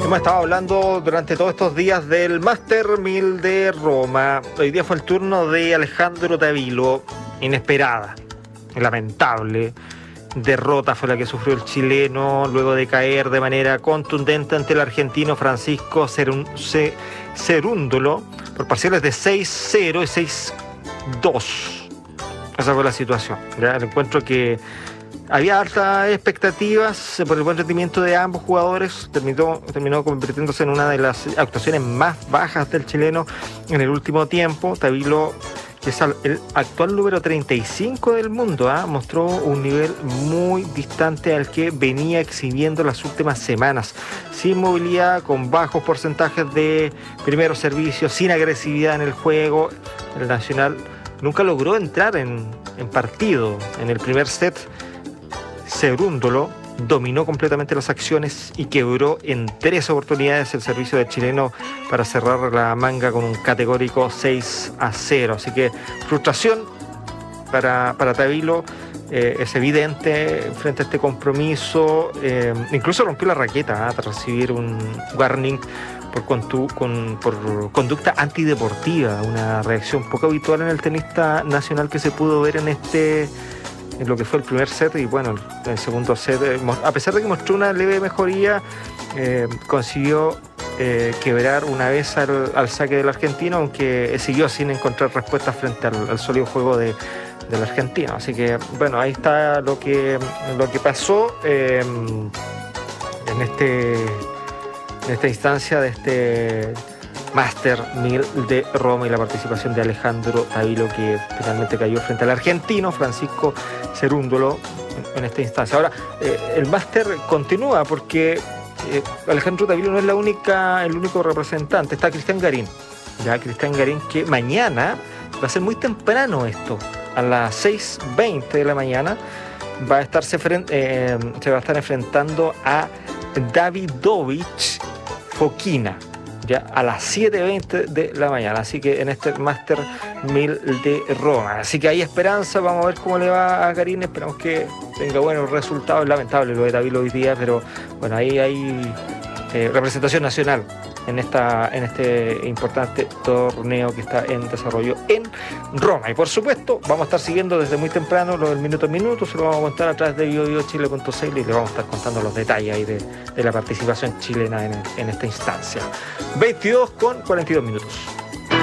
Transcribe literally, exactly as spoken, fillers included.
Hemos estado hablando durante todos estos días del Master mil de Roma. Hoy día fue el turno de Alejandro Tavilo. Inesperada, lamentable derrota fue la que sufrió el chileno luego de caer de manera contundente ante el argentino Francisco Cerúndolo por parciales de seis cero y seis dos. Esa fue la situación. ¿Ya? El encuentro que había altas expectativas por el buen rendimiento de ambos jugadores. Terminó, terminó convirtiéndose en una de las actuaciones más bajas del chileno en el último tiempo. Tavilo, que es el actual número treinta y cinco del mundo, ¿eh? mostró un nivel muy distante al que venía exhibiendo las últimas semanas. Sin movilidad, con bajos porcentajes de primeros servicios, sin agresividad en el juego. El Nacional nunca logró entrar en, en partido. En el primer set, Cerúndolo dominó completamente las acciones y quebró en tres oportunidades el servicio del chileno para cerrar la manga con un categórico seis a cero. Así que frustración para, para Tavilo, eh, es evidente frente a este compromiso. Eh, incluso rompió la raqueta ¿eh? tras recibir un warning por, contu, con, por conducta antideportiva, una reacción poco habitual en el tenista nacional que se pudo ver en este en lo que fue el primer set. Y bueno, el segundo set, a pesar de que mostró una leve mejoría, eh, consiguió eh, quebrar una vez al, al saque del argentino, aunque siguió sin encontrar respuestas frente al, al sólido juego de, del argentino. Así que bueno, ahí está lo que, lo que pasó eh, en, este, en esta instancia de este Master mil de Roma y la participación de Alejandro Tavilo, que finalmente cayó frente al argentino Francisco Cerúndolo en, en esta instancia. Ahora, eh, el Master continúa porque eh, Alejandro Tavilo no es la única, el único representante. Está Cristian Garín, ya Cristian Garín, que mañana va a ser muy temprano esto, a las seis veinte de la mañana va a estarse eh, se va a estar enfrentando a Davidovich Fokina, ya a las siete veinte de la mañana, así que en este Master mil de Roma. Así que hay esperanza, vamos a ver cómo le va a Garín, esperamos que tenga buenos resultados. Lamentable lo de Tavilo hoy día, pero bueno, ahí hay eh, representación nacional en, esta, en este importante torneo que está en desarrollo en Roma. Y por supuesto, vamos a estar siguiendo desde muy temprano lo del minuto a minuto, se lo vamos a contar a través de bio bio chile punto c l y le vamos a estar contando los detalles ahí de, de la participación chilena en, en esta instancia. veintidós con cuarenta y dos minutos.